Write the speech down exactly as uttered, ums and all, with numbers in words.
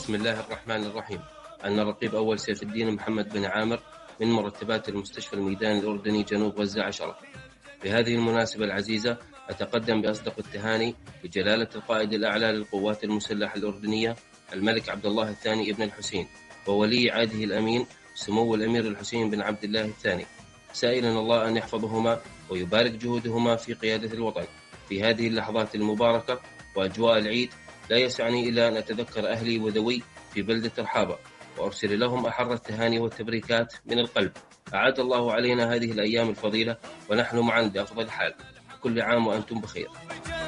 بسم الله الرحمن الرحيم. أنا رقيب أول سيف الدين محمد بن عامر من مرتبات المستشفى الميداني الأردني جنوب غزة عشرة. بهذه المناسبة العزيزة أتقدم بأصدق التهاني بجلالة القائد الأعلى للقوات المسلحة الأردنية الملك عبد الله الثاني ابن الحسين وولي عهده الأمين سمو الأمير الحسين بن عبد الله الثاني، سائلا الله أن يحفظهما ويبارك جهودهما في قيادة الوطن في هذه اللحظات المباركة وأجواء العيد. لا يسعني إلا أن أتذكر أهلي وذوي في بلدة رحابة وأرسل لهم أحر التهاني والتبريكات من القلب. أعاد الله علينا هذه الأيام الفضيلة ونحن معا بأفضل حال. كل عام وأنتم بخير.